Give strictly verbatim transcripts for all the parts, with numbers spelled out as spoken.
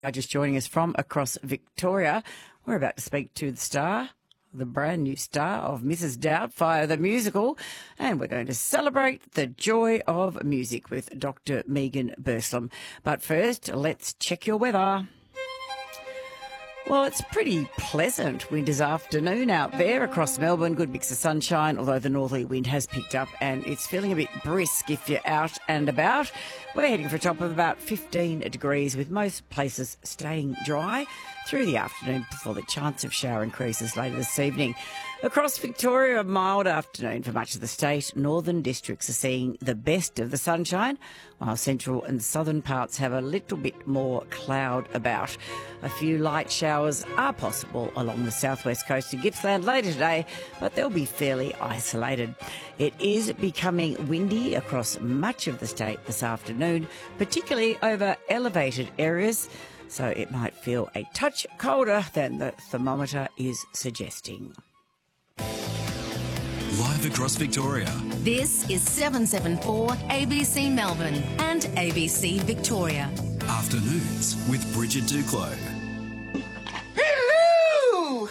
Are just joining us from across Victoria. We're about to speak to the star, the brand new star of Missus Doubtfire, the musical, and we're going to celebrate the joy of music with Doctor Megan Burslem. But first, let's check your weather. Well, it's pretty pleasant winter's afternoon out there across Melbourne. Good mix of sunshine, although the northerly wind has picked up and it's feeling a bit brisk if you're out and about. We're heading for a top of about fifteen degrees with most places staying dry through the afternoon before the chance of shower increases later this evening. Across Victoria, a mild afternoon for much of the state. Northern districts are seeing the best of the sunshine, while central and southern parts have a little bit more cloud about. A few light showers are possible along the southwest coast of Gippsland later today, but they'll be fairly isolated. It is becoming windy across much of the state this afternoon, particularly over elevated areas, so it might feel a touch colder than the thermometer is suggesting. Live across Victoria. This is seven seven four A B C Melbourne and A B C Victoria. Afternoons with Bridget Duclos. Hello!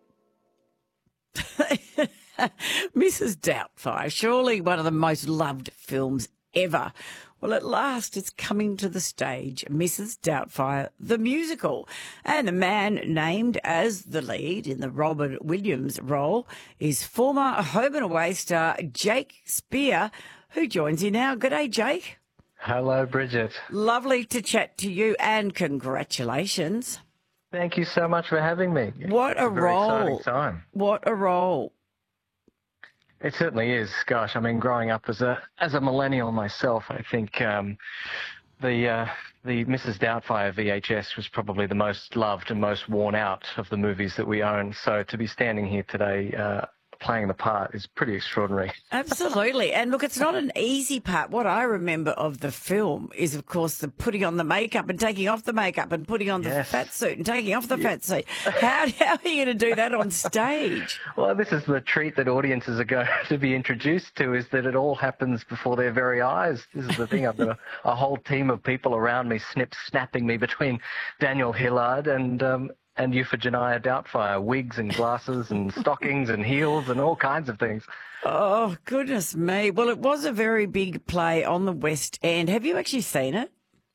Missus Doubtfire, surely one of the most loved films ever. Well, at last it's coming to the stage, Missus Doubtfire, the musical. And the man named as the lead in the Robin Williams role is former Home and Away star Jake Spear, who joins you now. Good day, Jake. Hello, Bridget. Lovely to chat to you and congratulations. Thank you so much for having me. What it's a, a very role. Exciting time. What a role. It certainly is. Gosh, I mean, growing up as a as a millennial myself, I think um, the uh, the Missus Doubtfire V H S was probably the most loved and most worn out of the movies that we own. So to be standing here today uh, playing the part is pretty extraordinary. Absolutely. And look, it's not an easy part. What I remember of the film is, of course, the putting on the makeup and taking off the makeup and putting on the Yes. fat suit and taking off the Yeah. fat suit. How, how are you going to do that on stage? Well, this is the treat that audiences are going to be introduced to, is that it all happens before their very eyes. This is the thing. I've got a, a whole team of people around me, snip snapping me between Daniel Hillard and um, and Euphegenia Doubtfire, wigs and glasses and stockings and heels and all kinds of things. Oh, goodness me. Well, it was a very big play on the West End. Have you actually seen it?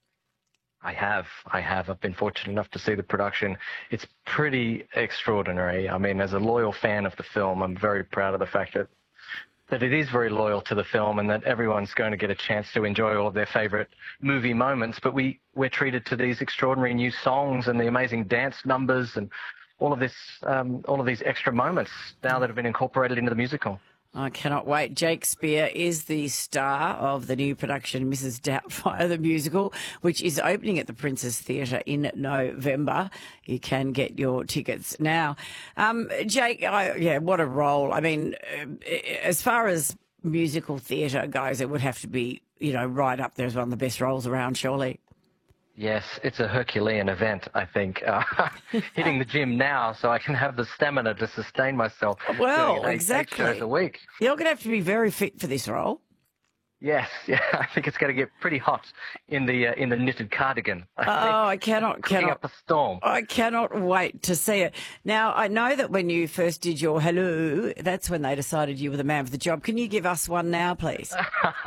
I have. I have. I've been fortunate enough to see the production. It's pretty extraordinary. I mean, as a loyal fan of the film, I'm very proud of the fact that that it is very loyal to the film and that everyone's going to get a chance to enjoy all of their favourite movie moments. But we, we're treated to these extraordinary new songs and the amazing dance numbers and all of this, um, all of these extra moments now that have been incorporated into the musical. I cannot wait. Jake Spear is the star of the new production, Missus Doubtfire, the musical, which is opening at the Princess Theatre in November. You can get your tickets now. Um, Jake, I, yeah, what a role. I mean, uh, as far as musical theatre goes, it would have to be, you know, right up there as one of the best roles around, surely. Yes, it's a Herculean event, I think. Uh, hitting the gym now so I can have the stamina to sustain myself. Well, doing eight, exactly. Eight shows a week. You're going to have to be very fit for this role. Yes, yeah, I think it's going to get pretty hot in the uh, in the knitted cardigan. I think. Oh, I cannot, Cooking cannot. up a storm. I cannot wait to see it. Now, I know that when you first did your hello, that's when they decided you were the man for the job. Can you give us one now, please?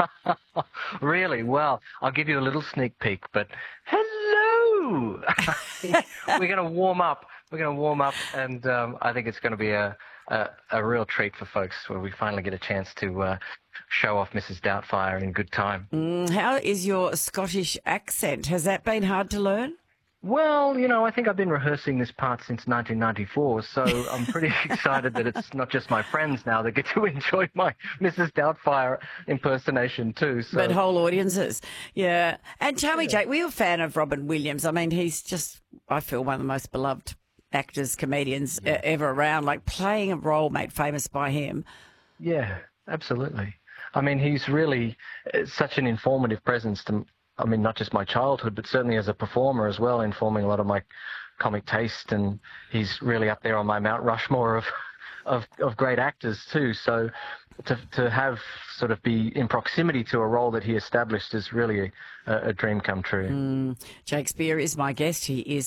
Really? Well, I'll give you a little sneak peek, but hello! We're going to warm up. We're going to warm up, and um, I think it's going to be a, a, a real treat for folks where we finally get a chance to uh, show off Missus Doubtfire in good time. Mm, how is your Scottish accent? Has that been hard to learn? Well, you know, I think I've been rehearsing this part since nineteen ninety-four, so I'm pretty excited that it's not just my friends now that get to enjoy my Missus Doubtfire impersonation too. So. But whole audiences. Yeah. And tell me, Jake, were you a fan of Robin Williams? I mean, he's just, I feel, one of the most beloved actors, comedians yeah. ever around. Like, playing a role made famous by him. Yeah, absolutely. I mean, he's really such an informative presence to, I mean, not just my childhood, but certainly as a performer as well, informing a lot of my comic taste. And he's really up there on my Mount Rushmore of, of, of great actors too. So to to have sort of be in proximity to a role that he established is really a, a dream come true. Mm. Shakespeare is my guest. He is